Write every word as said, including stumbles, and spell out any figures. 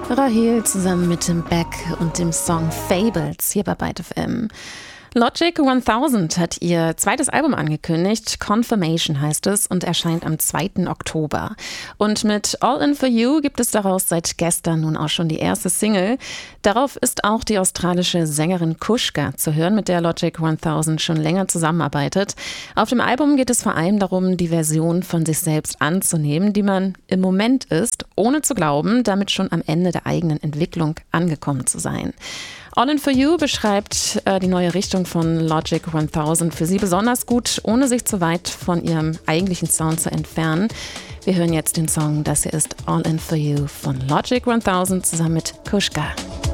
Rahel zusammen mit dem Beck und dem Song Fables hier bei Byte F M. Logic tausend hat ihr zweites Album angekündigt, Confirmation heißt es, und erscheint am zweiten Oktober. Und mit All In For You gibt es daraus seit gestern nun auch schon die erste Single. Darauf ist auch die australische Sängerin Kushka zu hören, mit der Logic tausend schon länger zusammenarbeitet. Auf dem Album geht es vor allem darum, die Version von sich selbst anzunehmen, die man im Moment ist, ohne zu glauben, damit schon am Ende der eigenen Entwicklung angekommen zu sein. All In For You beschreibt äh, die neue Richtung von Logic tausend für sie besonders gut, ohne sich zu weit von ihrem eigentlichen Sound zu entfernen. Wir hören jetzt den Song, das hier ist All In For You von Logic tausend zusammen mit Kushka.